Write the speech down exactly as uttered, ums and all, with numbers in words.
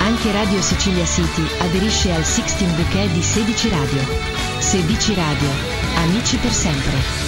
Anche Radio Sicilia City aderisce al Sixteen Bouquet di Sedici Radio. Sedici Radio, amici per sempre.